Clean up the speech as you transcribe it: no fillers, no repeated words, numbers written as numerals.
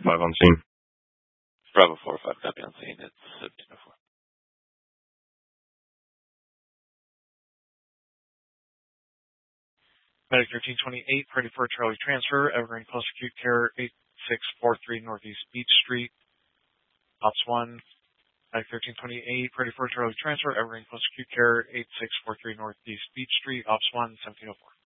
4-5 on scene. Bravo 4-5, copy on scene. It's 1704. Medic 1328, ready for Charlie transfer. Evergreen Post Acute Care 8643 Northeast Beach Street. Ops 1. Medic 1328, ready for Charlie transfer. Evergreen Post Acute Care 8643 Northeast Beach Street. Ops 1, 1704.